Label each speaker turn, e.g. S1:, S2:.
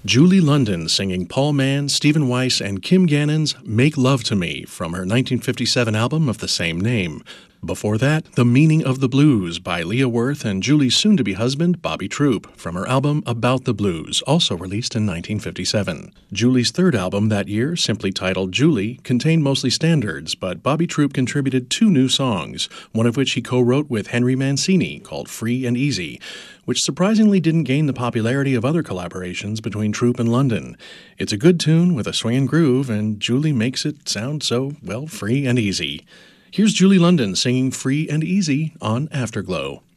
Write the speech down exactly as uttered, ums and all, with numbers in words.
S1: Julie London singing Paul Mann, Stephen Weiss, and Kim Gannon's Make Love to Me from her nineteen fifty-seven album of the same name. Before that, The Meaning of the Blues by Leah Worth and Julie's soon-to-be husband, Bobby Troup, from her album About the Blues, also released in nineteen fifty-seven. Julie's third album that year, simply titled Julie, contained mostly standards, but Bobby Troup contributed two new songs, one of which he co-wrote with Henry Mancini, called Free and Easy, which surprisingly didn't gain the popularity of other collaborations between Troup and London. It's a good tune with a swinging groove, and Julie makes it sound so, well, free and easy. Here's Julie London singing Free and Easy on Afterglow.